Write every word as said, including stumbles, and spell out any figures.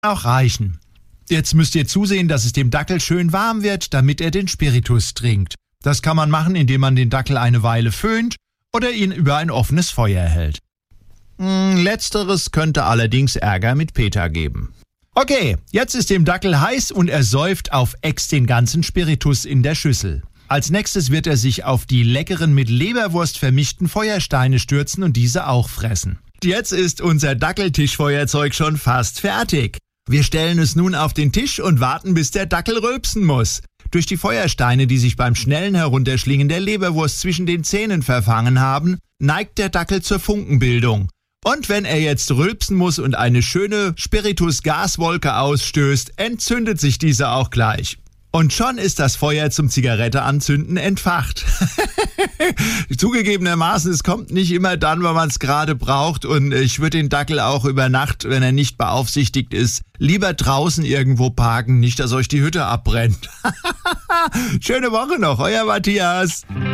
auch reichen. Jetzt müsst ihr zusehen, dass es dem Dackel schön warm wird, damit er den Spiritus trinkt. Das kann man machen, indem man den Dackel eine Weile föhnt oder ihn über ein offenes Feuer hält. Hm, letzteres könnte allerdings Ärger mit Peter geben. Okay, jetzt ist dem Dackel heiß und er säuft auf Ex den ganzen Spiritus in der Schüssel. Als nächstes wird er sich auf die leckeren mit Leberwurst vermischten Feuersteine stürzen und diese auch fressen. Jetzt ist unser Dackeltischfeuerzeug schon fast fertig. Wir stellen es nun auf den Tisch und warten, bis der Dackel rülpsen muss. Durch die Feuersteine, die sich beim schnellen Herunterschlingen der Leberwurst zwischen den Zähnen verfangen haben, neigt der Dackel zur Funkenbildung. Und wenn er jetzt rülpsen muss und eine schöne Spiritus-Gaswolke ausstößt, entzündet sich diese auch gleich. Und schon ist das Feuer zum Zigaretteanzünden entfacht. Zugegebenermaßen, es kommt nicht immer dann, wenn man es gerade braucht. Und ich würde den Dackel auch über Nacht, wenn er nicht beaufsichtigt ist, lieber draußen irgendwo parken, nicht, dass euch die Hütte abbrennt. Schöne Woche noch, euer Matthias.